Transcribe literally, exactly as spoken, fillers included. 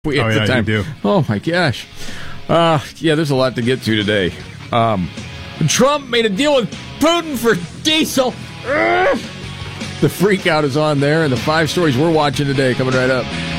We oh, have yeah, the time. you do. Oh, my gosh. Uh, yeah, there's a lot to get to today. Um, Trump made a deal with Putin for diesel. Urgh! The freak out is on there, and the five stories we're watching today coming right up.